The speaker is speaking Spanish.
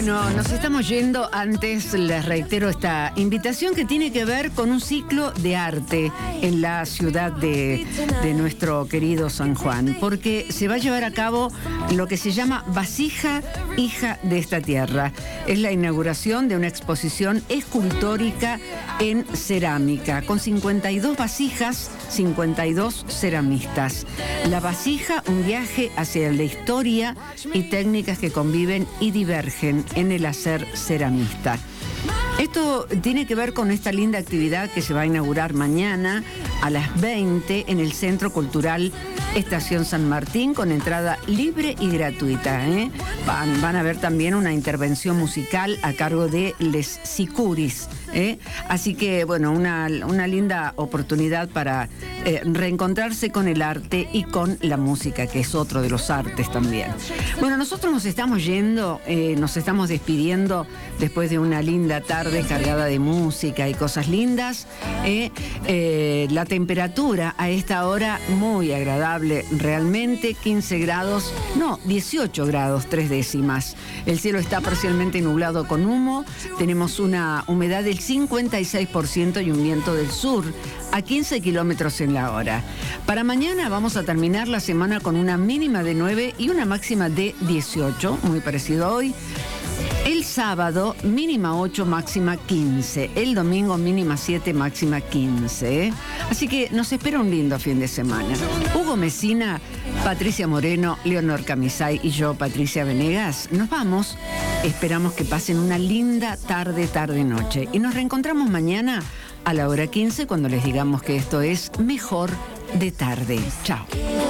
No, nos estamos yendo. Antes les reitero esta invitación que tiene que ver con un ciclo de arte en la ciudad de nuestro querido San Juan, porque se va a llevar a cabo lo que se llama Vasija, hija de esta tierra. Es la inauguración de una exposición escultórica en cerámica, con 52 vasijas, 52 ceramistas. La vasija, un viaje hacia la historia y técnicas que conviven y divergen en el hacer ceramista. Esto tiene que ver con esta linda actividad que se va a inaugurar mañana a las 20 en el Centro Cultural Estación San Martín, con entrada libre y gratuita. Van a ver también una intervención musical a cargo de Les Sicuris. Así que, bueno, una linda oportunidad para reencontrarse con el arte y con la música, que es otro de los artes también. Bueno, nosotros nos estamos yendo, nos estamos despidiendo después de una linda tarde cargada de música y cosas lindas. La temperatura a esta hora muy agradable, realmente 15 grados, no, 18 grados, 3 décimas. El cielo está parcialmente nublado con humo, tenemos una humedad del 56% y un viento del sur a 15 kilómetros en la hora. Para mañana vamos a terminar la semana con una mínima de 9 y una máxima de 18, muy parecido a hoy. El sábado, mínima 8, máxima 15. El domingo, mínima 7, máxima 15. Así que nos espera un lindo fin de semana. Hugo Mesina, Patricia Moreno, Leonor Camisay y yo, Patricia Venegas, nos vamos. Esperamos que pasen una linda tarde-noche. Y nos reencontramos mañana a la hora 15 cuando les digamos que esto es Mejor de Tarde. Chao.